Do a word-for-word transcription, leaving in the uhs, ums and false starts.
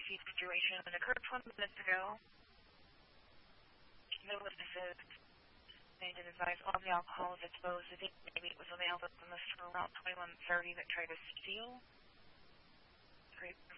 seat situation that occurred twenty minutes ago. No witnesses. They did advise all the alcohol is exposed. I think maybe it was available from the store around twenty-one thirty that tried to steal. Great.